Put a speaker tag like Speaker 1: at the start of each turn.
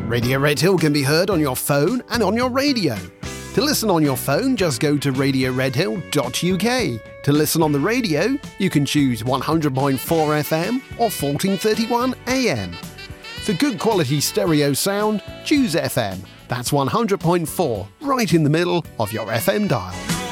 Speaker 1: Radio Red Hill can be heard on your phone and on your radio. To listen on your phone, just go to radioredhill.uk. To listen on the radio, you can choose 100.4 FM or 1431 AM. For good quality stereo sound, choose FM. That's 100.4, right in the middle of your FM dial.